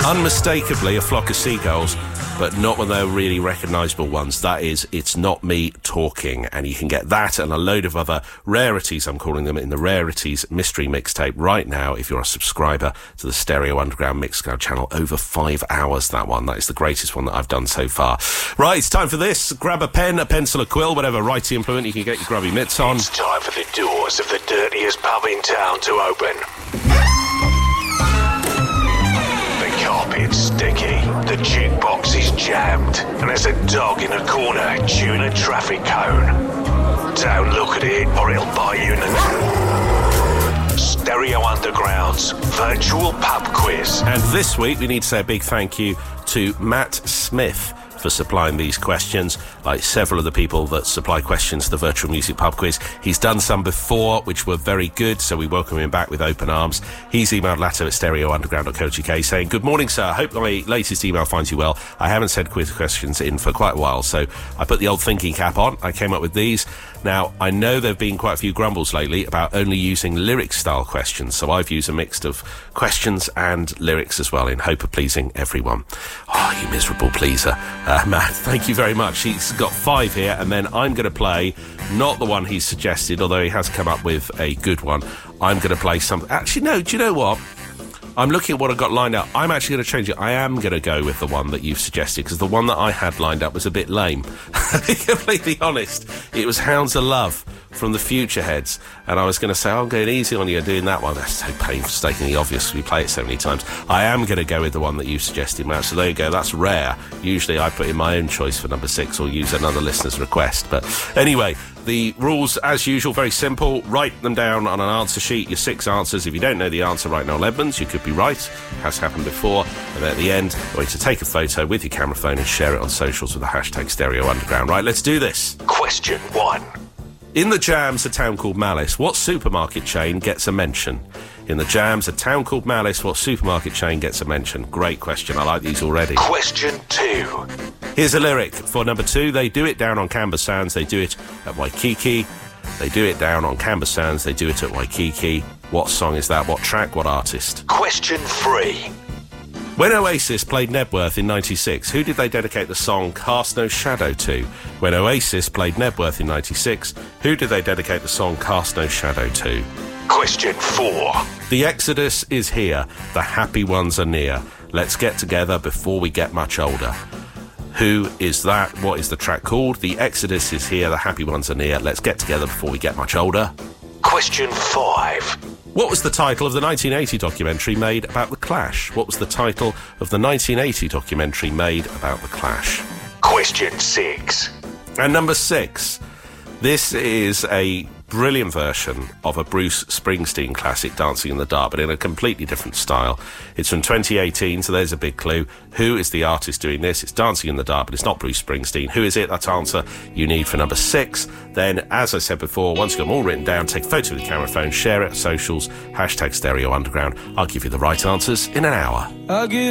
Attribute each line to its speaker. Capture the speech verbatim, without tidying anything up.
Speaker 1: Unmistakably a flock of seagulls, but not when they're really recognisable ones. That is, It's Not Me Talking. And you can get that and a load of other rarities, I'm calling them, in the Rarities Mystery Mixtape right now if you're a subscriber to the Stereo Underground Mixcloud channel. Over five hours, that one. That is the greatest one that I've done so far. Right, it's time for this. Grab a pen, a pencil, a quill, whatever writing implement you can get your grubby mitts on.
Speaker 2: It's time for the doors of the dirtiest pub in town to open. The carpet's sticky, the jukebox is jammed, and there's a dog in a corner chewing a traffic cone. Don't look at it or it'll bite you in the... Stereo Underground's virtual pub quiz.
Speaker 1: And this week we need to say a big thank you to Matt Smith for supplying these questions, like several of the people that supply questions to the Virtual Music Pub Quiz. He's done some before, which were very good, so we welcome him back with open arms. He's emailed Latto at stereo underground dot co dot uk saying, "Good morning, sir. I hope my latest email finds you well. I haven't sent quiz questions in for quite a while, so I put the old thinking cap on. I came up with these. Now, I know there have been quite a few grumbles lately about only using lyric-style questions, so I've used a mix of questions and lyrics as well in hope of pleasing everyone." Oh, you miserable pleaser. Uh, Matt, thank you very much. He's got five here, and then I'm going to play not the one he's suggested, although he has come up with a good one. I'm going to play some... Actually, no, do you know what? I'm looking at what I've got lined up. I'm actually going to change it. I am going to go with the one that you've suggested, because the one that I had lined up was a bit lame. To be completely honest, it was Hounds of Love from the Futureheads, and I was going to say, oh, I'm going easy on you doing that one. That's so painstakingly obvious. We play it so many times. I am going to go with the one that you suggested, Matt. So there you go. That's rare. Usually I put in my own choice for number six or use another listener's request. But anyway, the rules, as usual, very simple. Write them down on an answer sheet, your six answers. If you don't know the answer right now, Edmonds, you could be right. Has happened before. And at the end, I want you to take a photo with your camera phone and share it on socials with the hashtag Stereo Underground. Right, let's do this.
Speaker 2: Question one.
Speaker 1: In the Jams, a town called Malice, what supermarket chain gets a mention? In the Jams, a town called Malice, what supermarket chain gets a mention? Great question. I like these already.
Speaker 2: Question two.
Speaker 1: Here's a lyric for number two. They do it down on Canberra Sands. They do it at Waikiki. They do it down on Canberra Sands. They do it at Waikiki. What song is that? What track? What artist?
Speaker 2: Question three.
Speaker 1: When Oasis played Nebworth in ninety-six, who did they dedicate the song Cast No Shadow to? When Oasis played Nebworth in ninety-six, who did they dedicate the song Cast No Shadow to?
Speaker 2: Question four.
Speaker 1: The Exodus is here. The happy ones are near. Let's get together before we get much older. Who is that? What is the track called? The Exodus is here. The happy ones are near. Let's get together before we get much older.
Speaker 2: Question five.
Speaker 1: What was the title of the nineteen eighty documentary made about The Clash? What was the title of the nineteen eighty documentary made about The Clash?
Speaker 2: Question six.
Speaker 1: And number six. This is a brilliant version of a Bruce Springsteen classic, Dancing in the Dark, but in a completely different style. It's from twenty eighteen, so there's a big clue. Who is the artist doing this? It's Dancing in the Dark, but it's not Bruce Springsteen. Who is it? That's answer you need for number six. Then, as I said before, once you've got them all written down, take a photo with your camera phone, share it, socials, hashtag Stereo Underground. I'll give you the right answers in an hour.
Speaker 3: I'll give